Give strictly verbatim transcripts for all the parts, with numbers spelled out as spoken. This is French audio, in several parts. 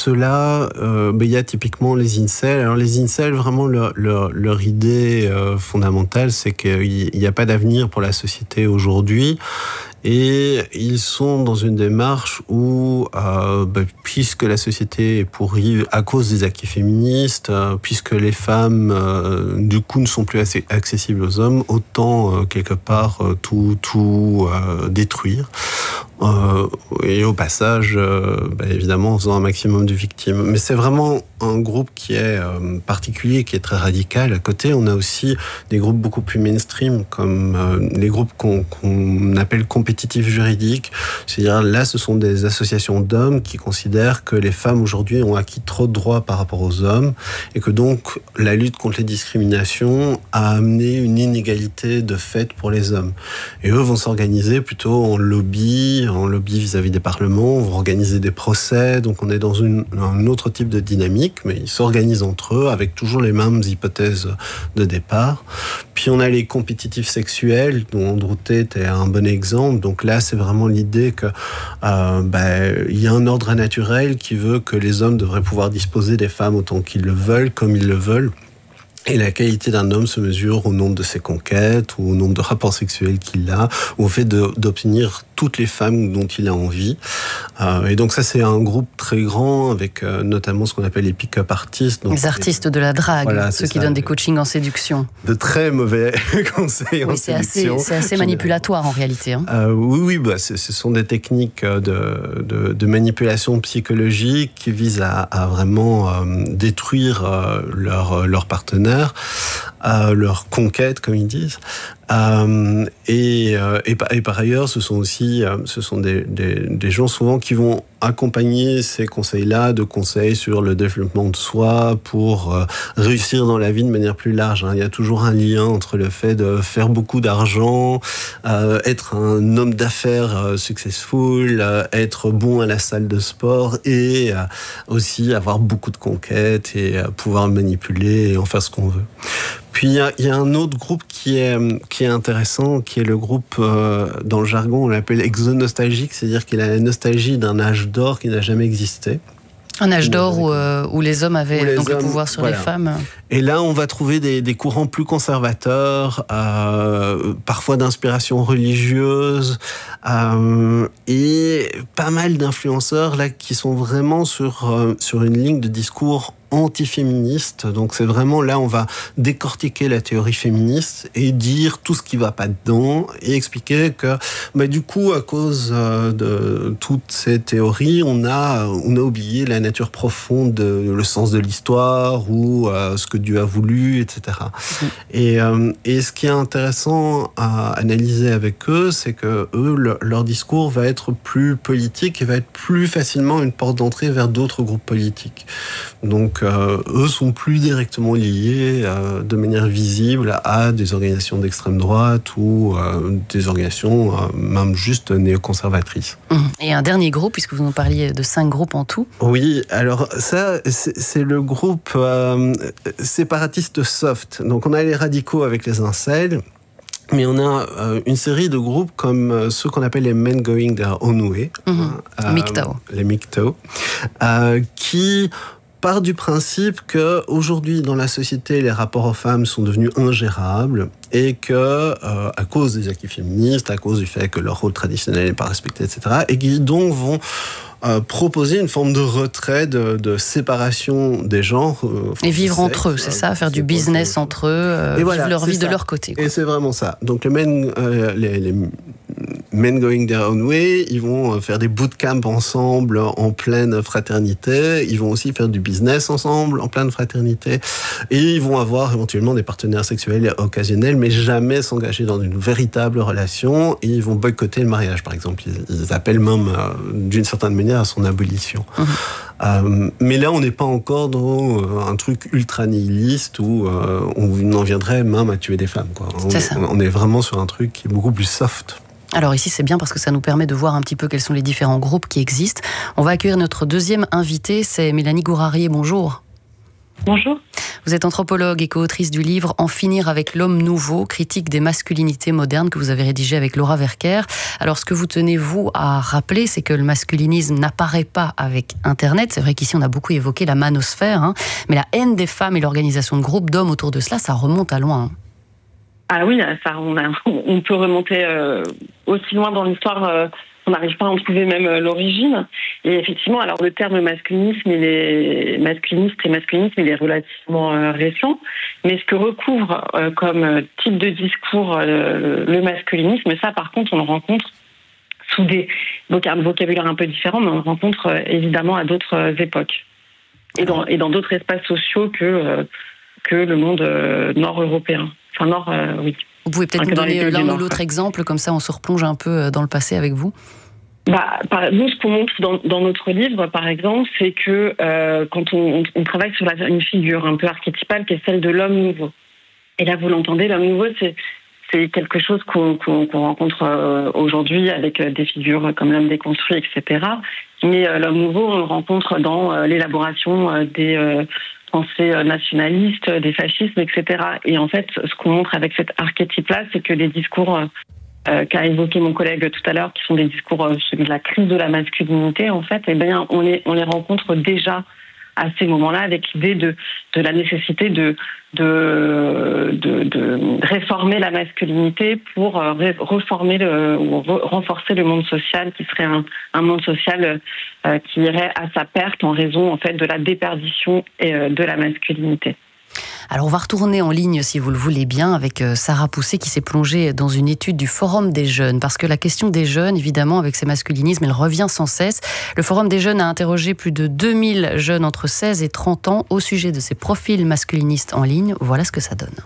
ceux-là, euh, ben, il y a typiquement les incels. Alors les incels, vraiment, leur, leur, leur idée euh, fondamentale, c'est qu'il n'y a pas d'avenir pour la société aujourd'hui. Et ils sont dans une démarche où, euh, bah, puisque la société est pourrie à cause des acquis féministes, euh, puisque les femmes, euh, du coup, ne sont plus assez accessibles aux hommes, autant, euh, quelque part, euh, tout, tout euh, détruire. Euh, et au passage, euh, bah, évidemment, en faisant un maximum de victimes. Mais c'est vraiment un groupe qui est euh, particulier, qui est très radical. À côté, on a aussi des groupes beaucoup plus mainstream, comme euh, les groupes qu'on, qu'on appelle compétitifs juridiques. C'est-à-dire, là, ce sont des associations d'hommes qui considèrent que les femmes, aujourd'hui, ont acquis trop de droits par rapport aux hommes, et que donc, la lutte contre les discriminations a amené une inégalité de fait pour les hommes. Et eux vont s'organiser plutôt en lobby, en lobby vis-à-vis des parlements, on va organiser des procès, donc on est dans une, un autre type de dynamique, mais ils s'organisent entre eux avec toujours les mêmes hypothèses de départ. Puis on a les compétitifs sexuels, dont Andrew Tate est un bon exemple. Donc là, c'est vraiment l'idée que euh, ben, y a un ordre naturel qui veut que les hommes devraient pouvoir disposer des femmes autant qu'ils le veulent, comme ils le veulent. Et la qualité d'un homme se mesure au nombre de ses conquêtes, ou au nombre de rapports sexuels qu'il a, ou au fait de, d'obtenir toutes les femmes dont il a envie. Euh, et donc ça, c'est un groupe très grand, avec euh, notamment ce qu'on appelle les pick-up artistes. Donc les artistes de la drague, voilà, ceux qui ça, donnent des coachings en séduction. De très mauvais conseils oui, en c'est séduction. Assez, c'est assez manipulatoire en réalité. Hein. Euh, oui, oui bah, ce sont des techniques de, de, de manipulation psychologique qui visent à, à vraiment euh, détruire euh, leur, leur partenaire, Euh, leur conquête, comme ils disent. Euh, et, euh, et, et par ailleurs, ce sont aussi euh, ce sont des, des, des gens souvent qui vont accompagner ces conseils-là de conseils sur le développement de soi pour euh, réussir dans la vie de manière plus large. Hein. Il y a toujours un lien entre le fait de faire beaucoup d'argent, euh, être un homme d'affaires euh, successful, euh, être bon à la salle de sport et euh, aussi avoir beaucoup de conquêtes et euh, pouvoir manipuler et en faire ce qu'on veut. Puis il y a, il y a un autre groupe qui est, qui est intéressant, qui est le groupe, euh, dans le jargon, on l'appelle exonostalgique, c'est-à-dire qu'il a la nostalgie d'un âge d'or qui n'a jamais existé. Un âge d'or où, euh, où les hommes avaient les donc hommes, le pouvoir sur voilà. les femmes. Et là, on va trouver des, des courants plus conservateurs, euh, parfois d'inspiration religieuse, euh, et pas mal d'influenceurs là qui sont vraiment sur, euh, sur une ligne de discours anti-féministe. Donc c'est vraiment là, on va décortiquer la théorie féministe et dire tout ce qui va pas dedans et expliquer que, bah, du coup, à cause euh, de toutes ces théories, on a, on a oublié la nature profonde, de, le sens de l'histoire ou euh, ce que Dieu a voulu, et cetera. Mmh. Et, euh, et ce qui est intéressant à analyser avec eux, c'est que eux, le, leur discours va être plus politique et va être plus facilement une porte d'entrée vers d'autres groupes politiques. Donc euh, eux sont plus directement liés euh, de manière visible à des organisations d'extrême droite ou euh, des organisations euh, même juste néoconservatrices. Et un dernier groupe, puisque vous nous parliez de cinq groupes en tout. Oui, alors ça, c'est, c'est le groupe euh, séparatiste soft. Donc on a les radicaux avec les incels, mais on a euh, une série de groupes comme euh, ceux qu'on appelle les men going their own way, mmh. euh, M G T O. Les M G T O, euh, qui part du principe qu'aujourd'hui, dans la société, les rapports aux femmes sont devenus ingérables et que, euh, à cause des acquis féministes, à cause du fait que leur rôle traditionnel n'est pas respecté, et cetera, et qui donc vont euh, proposer une forme de retrait, de, de séparation des genres. Euh, et vivre sexe, entre eux, c'est ça, faire du business entre eux, euh, vivre voilà, leur vie ça. de leur côté. Quoi. Et c'est vraiment ça. Donc les men, euh, les, les men going their own way, ils vont faire des bootcamps ensemble en pleine fraternité, ils vont aussi faire du business ensemble en pleine fraternité, et ils vont avoir éventuellement des partenaires sexuels occasionnels, mais jamais s'engager dans une véritable relation, et ils vont boycotter le mariage, par exemple. Ils, ils appellent même, euh, d'une certaine manière, à son abolition. Mmh. Euh, mais là, on n'est pas encore dans euh, un truc ultra nihiliste où euh, on en viendrait même à tuer des femmes, quoi. On, c'est ça. On est vraiment sur un truc qui est beaucoup plus soft. Alors ici, c'est bien parce que ça nous permet de voir un petit peu quels sont les différents groupes qui existent. On va accueillir notre deuxième invitée, c'est Mélanie Gourarier. Bonjour. Bonjour. Vous êtes anthropologue et co-autrice du livre « En finir avec l'homme nouveau, critique des masculinités modernes » que vous avez rédigé avec Laura Verker. Alors ce que vous tenez, vous, à rappeler, c'est que le masculinisme n'apparaît pas avec Internet. C'est vrai qu'ici on a beaucoup évoqué la manosphère, hein, mais la haine des femmes et l'organisation de groupes d'hommes autour de cela, ça remonte à loin. Ah oui, ça, on, a, on peut remonter euh, aussi loin dans l'histoire... Euh, on n'arrive pas à en trouver même l'origine. Et effectivement, alors le terme masculinisme, il est masculiniste et masculinisme, il est relativement euh, récent. Mais ce que recouvre euh, comme type de discours euh, le masculinisme, ça par contre, on le rencontre sous des un vocabulaire un peu différent, mais on le rencontre euh, évidemment à d'autres euh, époques et dans et dans d'autres espaces sociaux que euh, que le monde euh, nord-européen. Enfin nord, euh, oui. Vous pouvez peut-être nous donner l'un ou l'autre exemple, comme ça on se replonge un peu dans le passé avec vous. Bah, par, nous, ce qu'on montre dans, dans notre livre, par exemple, c'est que euh, quand on, on travaille sur la, une figure un peu archétypale qui est celle de l'homme nouveau. Et là, vous l'entendez, l'homme nouveau, c'est, c'est quelque chose qu'on, qu'on, qu'on rencontre euh, aujourd'hui avec des figures comme l'homme déconstruit, et cetera. Mais euh, l'homme nouveau, on le rencontre dans euh, l'élaboration euh, des... Euh, pensées nationalistes, des fascismes, et cetera. Et en fait, ce qu'on montre avec cet archétype-là, c'est que les discours euh, qu'a évoqué mon collègue tout à l'heure, qui sont des discours euh, celui de la crise de la masculinité, en fait, eh bien, on les, on les rencontre déjà à ces moments-là avec l'idée de, de la nécessité de, de, de, de réformer la masculinité pour euh, reformer le, ou re, renforcer le monde social qui serait un, un monde social euh, qui irait à sa perte en raison en fait de la déperdition et, euh, de la masculinité. Alors on va retourner en ligne, si vous le voulez bien, avec Sarah Poussé qui s'est plongée dans une étude du Forum des jeunes. Parce que la question des jeunes, évidemment, avec ces masculinismes, elle revient sans cesse. Le Forum des jeunes a interrogé plus de deux mille jeunes entre seize et trente ans au sujet de ces profils masculinistes en ligne. Voilà ce que ça donne.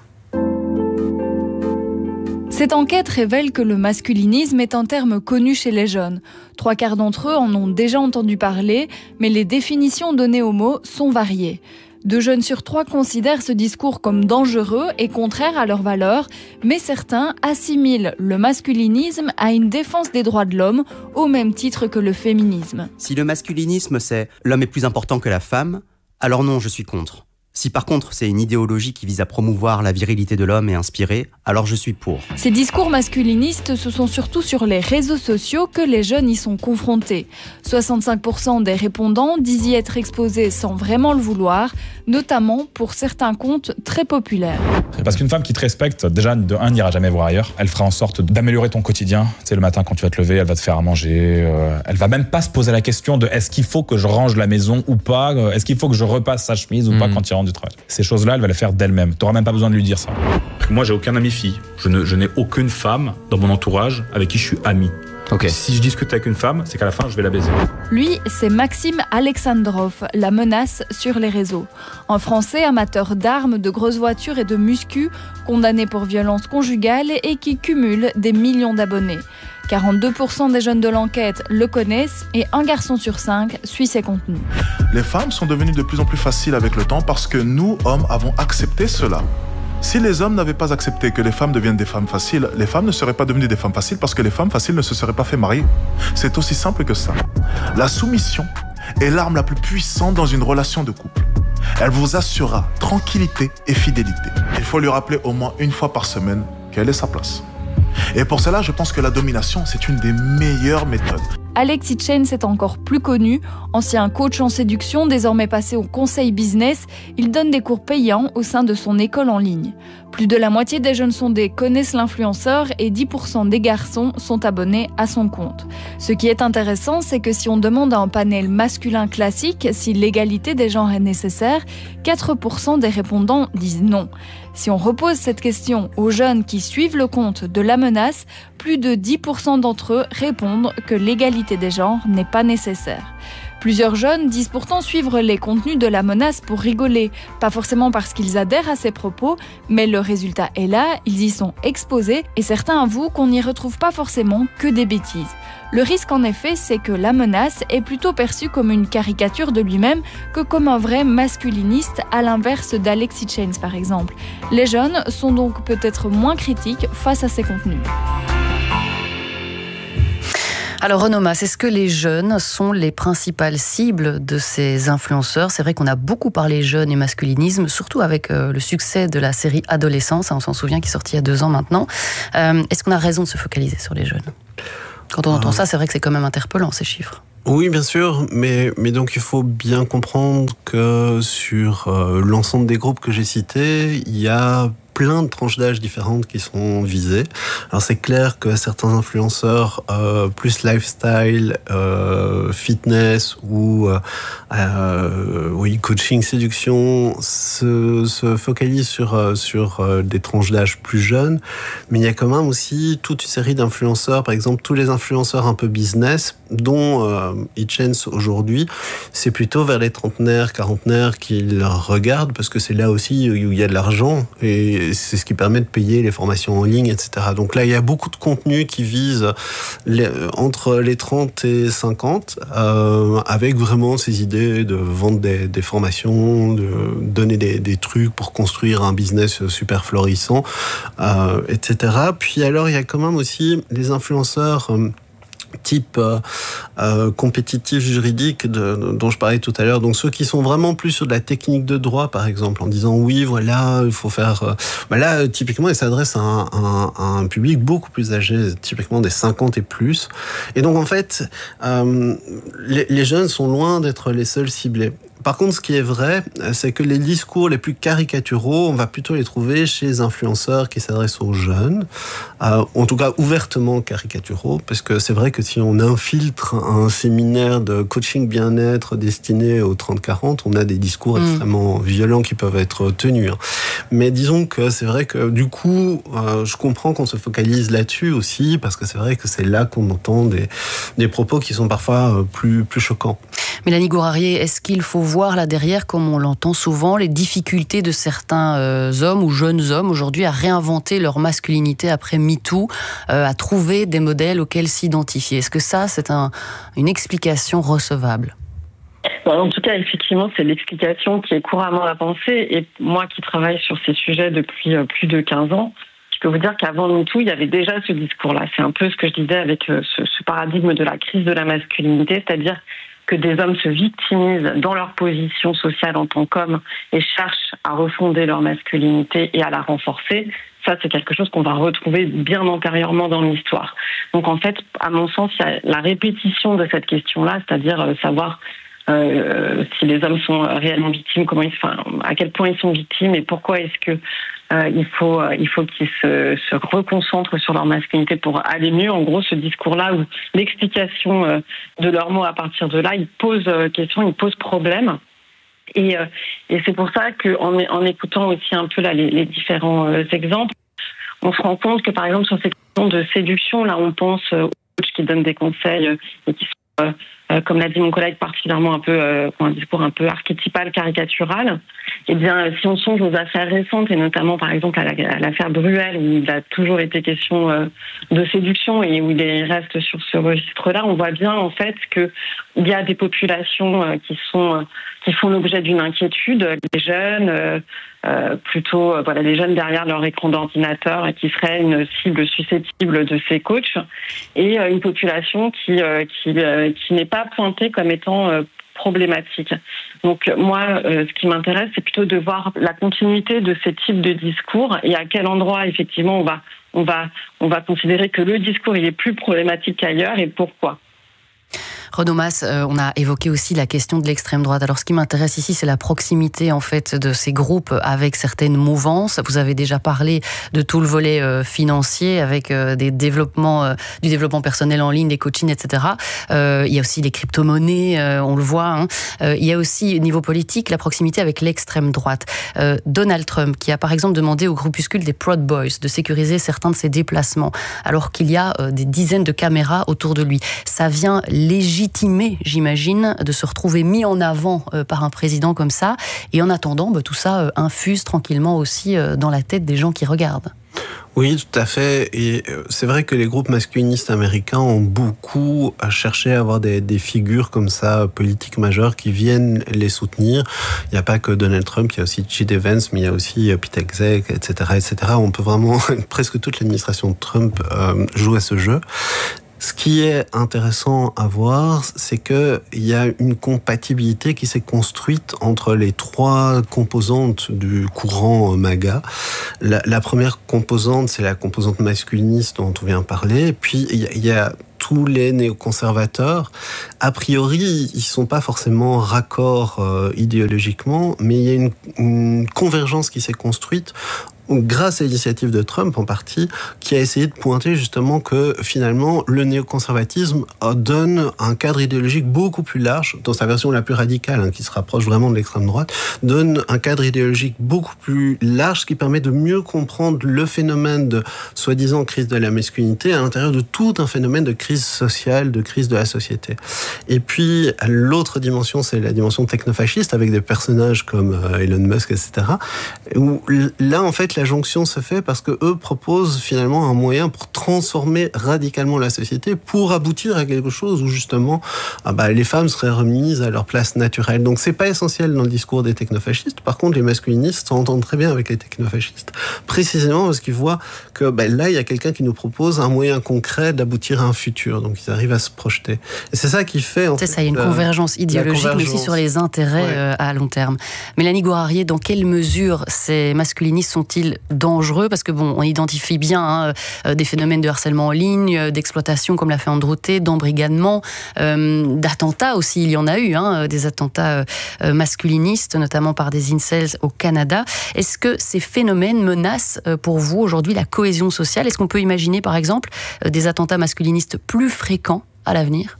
Cette enquête révèle que le masculinisme est un terme connu chez les jeunes. Trois quarts d'entre eux en ont déjà entendu parler, mais les définitions données au mot sont variées. Deux jeunes sur trois considèrent ce discours comme dangereux et contraire à leurs valeurs, mais certains assimilent le masculinisme à une défense des droits de l'homme, au même titre que le féminisme. Si le masculinisme c'est « l'homme est plus important que la femme », alors non, je suis contre. Si par contre c'est une idéologie qui vise à promouvoir la virilité de l'homme et inspirer, alors je suis pour. Ces discours masculinistes, ce sont surtout sur les réseaux sociaux que les jeunes y sont confrontés. soixante-cinq pour cent des répondants disent y être exposés sans vraiment le vouloir, notamment pour certains comptes très populaires. Parce qu'une femme qui te respecte, déjà de un, n'ira jamais voir ailleurs. Elle fera en sorte d'améliorer ton quotidien. Tu sais, le matin quand tu vas te lever, elle va te faire à manger. Euh, elle va même pas se poser la question de est-ce qu'il faut que je range la maison ou pas, est-ce qu'il faut que je repasse sa chemise ou mmh. pas quand il rentre du travail. Ces choses-là, elle va les faire d'elle-même. Tu n'auras même pas besoin de lui dire ça. Moi, j'ai aucun ami fille. Je, ne, je n'ai aucune femme dans mon entourage avec qui je suis ami. Okay. Si je discute avec une femme, c'est qu'à la fin, je vais la baiser. Lui, c'est Maxime Alexandrov, la menace sur les réseaux. Un Français amateur d'armes, de grosses voitures et de muscu, condamné pour violence conjugale et qui cumule des millions d'abonnés. quarante-deux pour cent des jeunes de l'enquête le connaissent et un garçon sur cinq suit ses contenus. Les femmes sont devenues de plus en plus faciles avec le temps parce que nous, hommes, avons accepté cela. Si les hommes n'avaient pas accepté que les femmes deviennent des femmes faciles, les femmes ne seraient pas devenues des femmes faciles parce que les femmes faciles ne se seraient pas fait marier. C'est aussi simple que ça. La soumission est l'arme la plus puissante dans une relation de couple. Elle vous assurera tranquillité et fidélité. Il faut lui rappeler au moins une fois par semaine quelle est sa place. Et pour cela, je pense que la domination, c'est une des meilleures méthodes. Alex Hitchens est encore plus connu. Ancien coach en séduction, désormais passé au conseil business, il donne des cours payants au sein de son école en ligne. Plus de la moitié des jeunes sondés connaissent l'influenceur et dix pour cent des garçons sont abonnés à son compte. Ce qui est intéressant, c'est que si on demande à un panel masculin classique si l'égalité des genres est nécessaire, quatre pour cent des répondants disent non. Si on repose cette question aux jeunes qui suivent le compte de la menace, plus de dix pour cent d'entre eux répondent que l'égalité des genres n'est pas nécessaire. Plusieurs jeunes disent pourtant suivre les contenus de la menace pour rigoler, pas forcément parce qu'ils adhèrent à ses propos, mais le résultat est là, ils y sont exposés et certains avouent qu'on n'y retrouve pas forcément que des bêtises. Le risque en effet, c'est que la menace est plutôt perçue comme une caricature de lui-même que comme un vrai masculiniste, à l'inverse d'Alex Hitchens par exemple. Les jeunes sont donc peut-être moins critiques face à ces contenus. Alors Renaud Mas, est-ce que les jeunes sont les principales cibles de ces influenceurs ? C'est vrai qu'on a beaucoup parlé jeunes et masculinisme, surtout avec euh, le succès de la série Adolescence, hein, on s'en souvient, qui est sortie il y a deux ans maintenant. Euh, est-ce qu'on a raison de se focaliser sur les jeunes ? Quand on entend euh... ça, c'est vrai que c'est quand même interpellant, ces chiffres. Oui, bien sûr, mais, mais donc il faut bien comprendre que sur euh, l'ensemble des groupes que j'ai cités, il y a plein de tranches d'âge différentes qui sont visées. Alors c'est clair que certains influenceurs euh, plus lifestyle, euh, fitness ou euh, euh, oui, coaching, séduction se, se focalisent sur, euh, sur euh, des tranches d'âge plus jeunes, mais il y a quand même aussi toute une série d'influenceurs, par exemple tous les influenceurs un peu business, dont euh, Hitchens aujourd'hui, c'est plutôt vers les trentenaires, quarantenaires qu'ils regardent, parce que c'est là aussi où il y a de l'argent, et c'est ce qui permet de payer les formations en ligne, et cetera. Donc là, il y a beaucoup de contenu qui vise les, entre les trente et cinquante, euh, avec vraiment ces idées de vendre des, des formations, de donner des, des trucs pour construire un business super florissant, euh, et cetera. Puis alors, il y a quand même aussi les influenceurs euh, type euh, euh, compétitif juridique de, de, dont je parlais tout à l'heure, donc ceux qui sont vraiment plus sur de la technique de droit, par exemple, en disant oui, voilà, il faut faire... Euh, bah là, typiquement, ils s'adressent à un, à, un, à un public beaucoup plus âgé, typiquement des cinquante et plus. Et donc, en fait, euh, les, les jeunes sont loin d'être les seuls ciblés. Par contre, ce qui est vrai, c'est que les discours les plus caricaturaux, on va plutôt les trouver chez les influenceurs qui s'adressent aux jeunes, euh, en tout cas ouvertement caricaturaux, parce que c'est vrai que si on infiltre un séminaire de coaching bien-être destiné aux trente quarante, on a des discours mmh. extrêmement violents qui peuvent être tenus. Mais disons que c'est vrai que du coup, euh, je comprends qu'on se focalise là-dessus aussi, parce que c'est vrai que c'est là qu'on entend des, des propos qui sont parfois plus, plus choquants. Mélanie Gourarier, est-ce qu'il faut voir là derrière, comme on l'entend souvent, les difficultés de certains euh, hommes ou jeunes hommes aujourd'hui à réinventer leur masculinité après MeToo, euh, à trouver des modèles auxquels s'identifier ? Est-ce que ça, c'est un, une explication recevable ? En tout cas, effectivement, c'est l'explication qui est couramment avancée. Et moi qui travaille sur ces sujets depuis plus de quinze ans, je peux vous dire qu'avant MeToo, il y avait déjà ce discours-là. C'est un peu ce que je disais avec ce, ce paradigme de la crise de la masculinité, c'est-à-dire que des hommes se victimisent dans leur position sociale en tant qu'hommes et cherchent à refonder leur masculinité et à la renforcer. Ça, c'est quelque chose qu'on va retrouver bien antérieurement dans l'histoire. Donc en fait, à mon sens, il y a la répétition de cette question-là, c'est-à-dire savoir euh, si les hommes sont réellement victimes, comment ils, enfin, à quel point ils sont victimes et pourquoi est-ce que Euh, il faut, euh, il faut qu'ils se, se reconcentrent sur leur masculinité pour aller mieux. En gros, ce discours-là, où l'explication euh, de leurs mots à partir de là, il pose euh, question, il pose problème. Et, euh, et c'est pour ça qu'en en écoutant aussi un peu là, les, les différents euh, exemples, on se rend compte que, par exemple, sur ces questions de séduction, là, on pense euh, aux coachs qui donnent des conseils euh, et qui sont, euh, euh, comme l'a dit mon collègue, particulièrement un peu, euh, un discours un peu archétypal, caricatural. Eh bien, si on songe aux affaires récentes, et notamment, par exemple, à, la, à l'affaire Bruel, où il a toujours été question euh, de séduction et où il reste sur ce registre-là, on voit bien, en fait, qu'il y a des populations euh, qui sont, euh, qui font l'objet d'une inquiétude, les jeunes, euh, euh, plutôt, euh, voilà, les jeunes derrière leur écran d'ordinateur et qui seraient une cible susceptible de ces coachs, et euh, une population qui, euh, qui, euh, qui n'est pas pointée comme étant euh, problématique. Donc moi, euh, ce qui m'intéresse, c'est plutôt de voir la continuité de ces types de discours et à quel endroit, effectivement, on va, on va, on va considérer que le discours il est plus problématique qu'ailleurs et pourquoi. Renaud Mas, euh, on a évoqué aussi la question de l'extrême droite. Alors, ce qui m'intéresse ici, c'est la proximité en fait de ces groupes avec certaines mouvances. Vous avez déjà parlé de tout le volet euh, financier avec euh, des développements, euh, du développement personnel en ligne, des coachings, et cetera. Euh, il y a aussi les crypto-monnaies, euh, on le voit. Hein. Euh, il y a aussi, au niveau politique, la proximité avec l'extrême droite. Euh, Donald Trump, qui a par exemple demandé au groupuscule des Proud Boys de sécuriser certains de ses déplacements, alors qu'il y a euh, des dizaines de caméras autour de lui. Ça vient légitimer, j'imagine, de se retrouver mis en avant euh, par un président comme ça. Et en attendant, bah, tout ça euh, infuse tranquillement aussi euh, dans la tête des gens qui regardent. Oui, tout à fait. Et c'est vrai que les groupes masculinistes américains ont beaucoup cherché à avoir des, des figures comme ça, politiques majeures, qui viennent les soutenir. Il n'y a pas que Donald Trump, il y a aussi J D Vance, mais il y a aussi Pete Hegseth, et cetera, et cetera. On peut vraiment, presque toute l'administration de Trump euh, joue à ce jeu. Ce qui est intéressant à voir, c'est qu'il y a une compatibilité qui s'est construite entre les trois composantes du courant MAGA. La, la première composante, c'est la composante masculiniste dont on vient de parler. Puis, il y, y a tous les néoconservateurs. A priori, ils ne sont pas forcément raccords euh, idéologiquement, mais il y a une, une convergence qui s'est construite grâce à l'initiative de Trump en partie, qui a essayé de pointer justement que finalement le néoconservatisme donne un cadre idéologique beaucoup plus large, dans sa version la plus radicale, hein, qui se rapproche vraiment de l'extrême droite, donne un cadre idéologique beaucoup plus large, ce qui permet de mieux comprendre le phénomène de soi-disant crise de la masculinité à l'intérieur de tout un phénomène de crise sociale, de crise de la société. Et puis l'autre dimension, c'est la dimension technofasciste, avec des personnages comme Elon Musk, et cetera, où là en fait la jonction se fait parce que eux proposent finalement un moyen pour transformer radicalement la société, pour aboutir à quelque chose où justement ah bah, les femmes seraient remises à leur place naturelle. Donc c'est pas essentiel dans le discours des technofascistes. Par contre, les masculinistes s'entendent très bien avec les technofascistes, précisément parce qu'ils voient que bah, là il y a quelqu'un qui nous propose un moyen concret d'aboutir à un futur. Donc ils arrivent à se projeter. Et c'est ça qui fait en c'est fait, ça, il y a une euh, convergence idéologique, convergence. mais aussi sur les intérêts ouais. euh, à long terme. Mélanie Gourarier, dans quelle mesure ces masculinistes sont-ils dangereux, parce que bon, on identifie bien hein, euh, des phénomènes de harcèlement en ligne, euh, d'exploitation comme l'a fait Andrew Tate, d'embrigadement, euh, d'attentats aussi, il y en a eu, hein, des attentats euh, masculinistes, notamment par des incels au Canada. Est-ce que ces phénomènes menacent euh, pour vous aujourd'hui la cohésion sociale? Est-ce qu'on peut imaginer par exemple euh, des attentats masculinistes plus fréquents à l'avenir?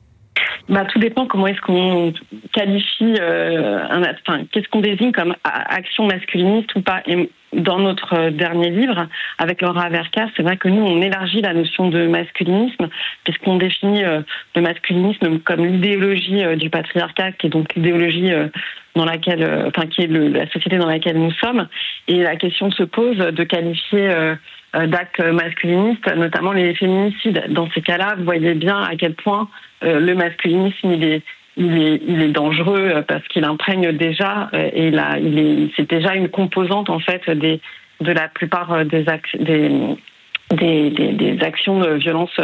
Bah, tout dépend comment est-ce qu'on qualifie, euh, un, enfin, qu'est-ce qu'on désigne comme action masculiniste ou pas. Et dans notre dernier livre, avec Laura Verker, c'est vrai que nous, on élargit la notion de masculinisme, puisqu'on définit euh, le masculinisme comme l'idéologie euh, du patriarcat, qui est donc l'idéologie euh, dans laquelle, euh, enfin, qui est le, la société dans laquelle nous sommes. Et la question se pose de qualifier euh, d'actes masculinistes, notamment les féminicides. Dans ces cas-là, vous voyez bien à quel point euh, le masculinisme, il est Il est, il est dangereux parce qu'il imprègne déjà et il a, il est, c'est déjà une composante en fait des, de la plupart des, ac- des, des, des, des actions de violence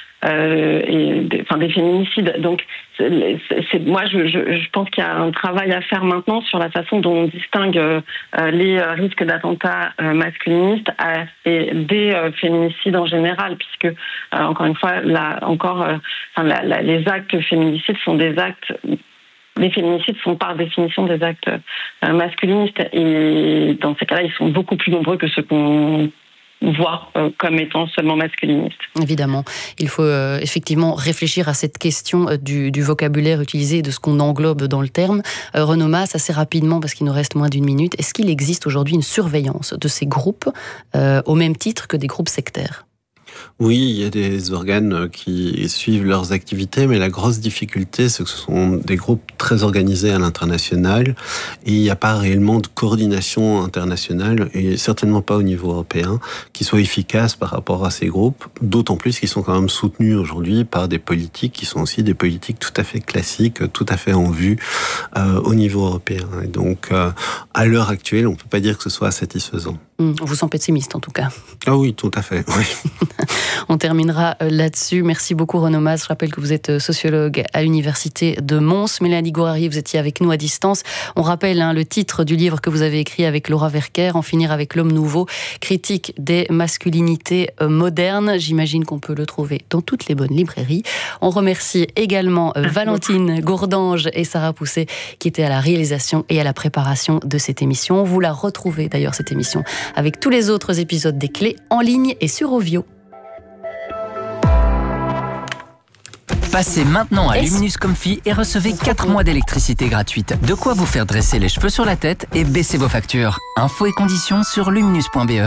euh, et des, enfin des féminicides. Donc, c'est, c'est, moi, je, je, je pense qu'il y a un travail à faire maintenant sur la façon dont on distingue euh, les risques d'attentats euh, masculinistes à, et des euh, féminicides en général, puisque euh, encore une fois, là encore, euh, enfin, la, la, les actes féminicides sont des actes. Les féminicides sont par définition des actes euh, masculinistes, et dans ces cas-là, ils sont beaucoup plus nombreux que ceux qu'on voit euh, comme étant seulement masculinistes. Évidemment, il faut euh, effectivement réfléchir à cette question euh, du, du vocabulaire utilisé et de ce qu'on englobe dans le terme. Euh, Renaud Maass, assez rapidement, parce qu'il nous reste moins d'une minute, est-ce qu'il existe aujourd'hui une surveillance de ces groupes euh, au même titre que des groupes sectaires ? Oui, il y a des organes qui suivent leurs activités, mais la grosse difficulté, c'est que ce sont des groupes très organisés à l'international et il n'y a pas réellement de coordination internationale, et certainement pas au niveau européen, qui soit efficace par rapport à ces groupes, d'autant plus qu'ils sont quand même soutenus aujourd'hui par des politiques qui sont aussi des politiques tout à fait classiques, tout à fait en vue euh, au niveau européen. Et donc, euh, à l'heure actuelle, on ne peut pas dire que ce soit satisfaisant. Mmh, on vous sent pessimiste en tout cas. Ah oui, tout à fait, oui. On terminera là-dessus. Merci beaucoup Renaud Maass. Je rappelle que vous êtes sociologue à l'université de Mons. Mélanie Gourarier, vous étiez avec nous à distance. On rappelle hein, le titre du livre que vous avez écrit avec Laura Verker, En finir avec l'homme nouveau, critique des masculinités modernes. J'imagine qu'on peut le trouver dans toutes les bonnes librairies. On remercie également Valentine Gourdange et Sarah Pousset qui étaient à la réalisation et à la préparation de cette émission. Vous la retrouvez d'ailleurs cette émission avec tous les autres épisodes des Clés en ligne et sur Ovio. Passez maintenant à Luminus Comfy et recevez quatre mois d'électricité gratuite. De quoi vous faire dresser les cheveux sur la tête et baisser vos factures. Infos et conditions sur luminus point b e.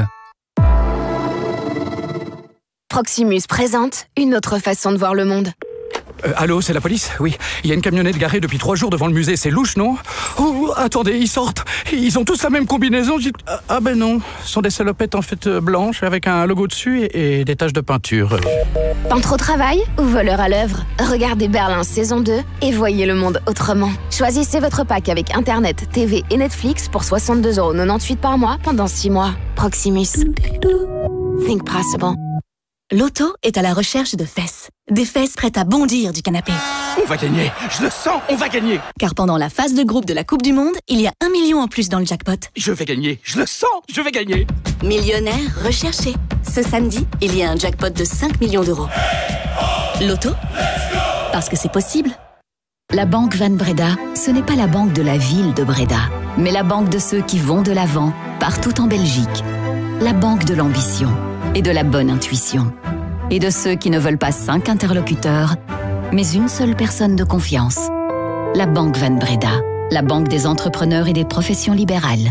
Proximus présente une autre façon de voir le monde. Euh, allô, c'est la police? Oui. Il y a une camionnette garée depuis trois jours devant le musée. C'est louche, non? Oh, attendez, ils sortent. Ils ont tous la même combinaison. J'ai... Ah ben non. Ce sont des salopettes en fait blanches avec un logo dessus et, et des taches de peinture. Peintre au travail ou voleur à l'œuvre? Regardez Berlin saison deux et voyez le monde autrement. Choisissez votre pack avec Internet, T V et Netflix pour soixante-deux euros quatre-vingt-dix-huit par mois pendant six mois. Proximus. Think possible. L'auto est à la recherche de fesses. Des fesses prêtes à bondir du canapé. On va gagner, je le sens, on va gagner. Car pendant la phase de groupe de la Coupe du Monde, il y a un million en plus dans le jackpot. Je vais gagner, je le sens, je vais gagner. Millionnaire recherché. Ce samedi, il y a un jackpot de cinq millions d'euros. Loto ? Parce que c'est possible. La Banque Van Breda, ce n'est pas la banque de la ville de Breda, mais la banque de ceux qui vont de l'avant, partout en Belgique. La banque de l'ambition et de la bonne intuition. Et de ceux qui ne veulent pas cinq interlocuteurs, mais une seule personne de confiance. La Banque Van Breda, la banque des entrepreneurs et des professions libérales.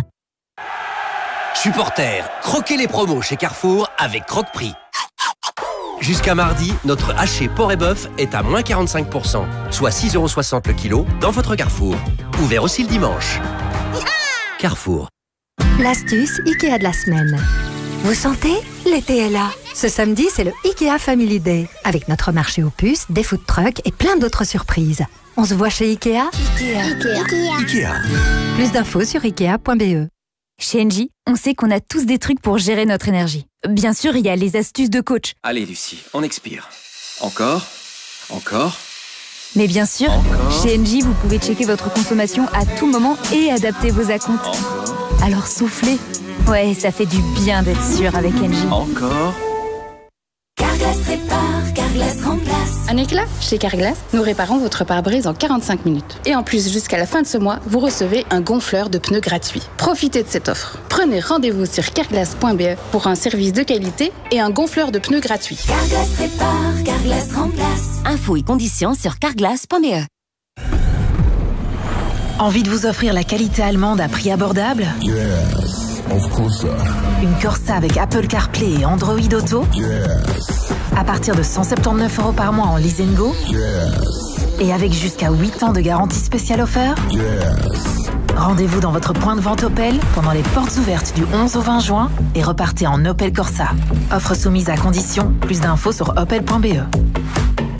Supporters, croquez les promos chez Carrefour avec Croque-Prix. Jusqu'à mardi, notre haché porc et bœuf est à moins quarante-cinq pour cent, soit six euros soixante le kilo dans votre Carrefour. Ouvert aussi le dimanche. Carrefour. L'astuce Ikea de la semaine. Vous sentez? L'été est là. Ce samedi, c'est le Ikea Family Day. Avec notre marché aux puces, des food trucks et plein d'autres surprises. On se voit chez Ikea? Ikea. Ikea. Ikea. Plus d'infos sur ikea point b e. Chez Engie, on sait qu'on a tous des trucs pour gérer notre énergie. Bien sûr, il y a les astuces de coach. Allez Lucie, on expire. Encore. Encore. Mais bien sûr, Encore. Chez Engie, vous pouvez checker votre consommation à tout moment et adapter vos acomptes. Encore. Alors soufflez. Ouais, ça fait du bien d'être sûr avec Engie. Encore. Carglass répare, Carglass remplace. Un éclat? Chez Carglass, nous réparons votre pare-brise en quarante-cinq minutes. Et en plus, jusqu'à la fin de ce mois, vous recevez un gonfleur de pneus gratuit. Profitez de cette offre. Prenez rendez-vous sur carglass point b e pour un service de qualité et un gonfleur de pneus gratuit. Carglass répare, Carglass remplace. Infos et conditions sur carglass point b e. Envie de vous offrir la qualité allemande à prix abordable? Yes, of course. Une Corsa avec Apple CarPlay et Android Auto? Yes. À partir de cent soixante-dix-neuf euros par mois en lease and go? Yes. Et avec jusqu'à huit ans de garantie spéciale offert? Yes. Rendez-vous dans votre point de vente Opel pendant les portes ouvertes du onze au vingt juin et repartez en Opel Corsa. Offre soumise à condition. Plus d'infos sur opel point b e.